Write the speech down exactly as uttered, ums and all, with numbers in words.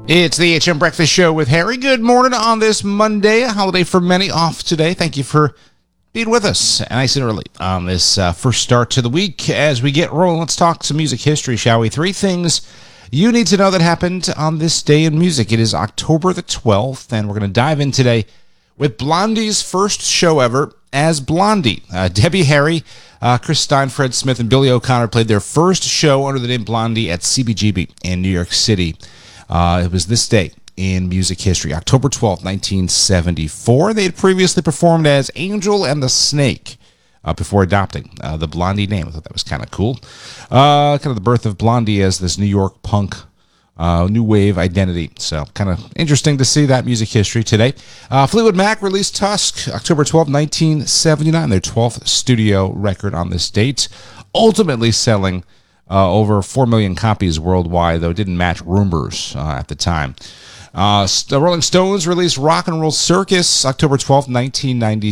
It's the H M Breakfast Show with Harry. Good morning on this Monday, a holiday for many, off today. Thank you for being with us nice and early on this uh, first start to the week. As we get rolling, let's talk some music history, shall we? Three things you need to know that happened on this day in music. It is October the twelfth, and we're going to dive in today with Blondie's first show ever as Blondie. Uh, Debbie Harry, uh, Chris Stein, Fred Smith, and Billy O'Connor played their first show under the name Blondie at C B G B in New York City. Uh, it was this day in music history, October twelfth, nineteen seventy-four. They had previously performed as Angel and the Snake uh, before adopting uh, the Blondie name. I thought that was kind of cool. Uh, kind of the birth of Blondie as this New York punk uh, new wave identity. So kind of interesting to see that music history today. Uh, Fleetwood Mac released Tusk, October twelfth, nineteen seventy-nine, their twelfth studio record on this date, ultimately selling Uh, over four million copies worldwide, though it didn't match rumors uh, at the time. Uh, the Rolling Stones released Rock and Roll Circus, October twelfth, nineteen ninety-six.